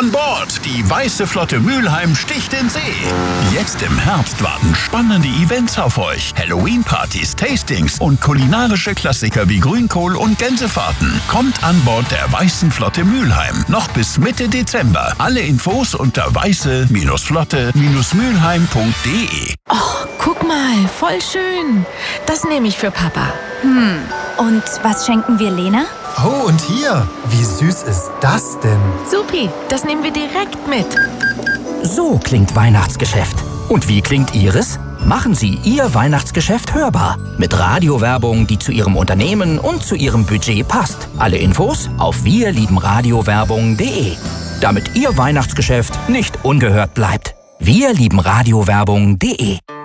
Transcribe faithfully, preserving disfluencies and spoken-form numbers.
an Bord. Die Weiße Flotte Mülheim sticht in See. Jetzt im Herbst warten spannende Events auf euch. Halloween-Partys, Tastings und kulinarische Klassiker wie Grünkohl und Gänsefahrten. Kommt an Bord der Weißen Flotte Mülheim. Noch bis Mitte Dezember. Alle Infos unter weiße Flotte Mülheim punkt de. Oh, guck mal, voll schön. Das nehme ich für Papa. Hm, und was schenken wir Lena? Oh, und hier, wie süß ist das denn? Supi, das nehmen wir direkt mit. So klingt Weihnachtsgeschäft. Und wie klingt Ihres? Machen Sie Ihr Weihnachtsgeschäft hörbar. Mit Radiowerbung, die zu Ihrem Unternehmen und zu Ihrem Budget passt. Alle Infos auf wir lieben radiowerbung punkt de. Damit Ihr Weihnachtsgeschäft nicht ungehört bleibt. wir lieben radiowerbung punkt de.